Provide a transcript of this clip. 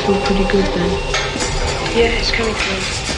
must feel pretty good then. Yeah, it's coming through.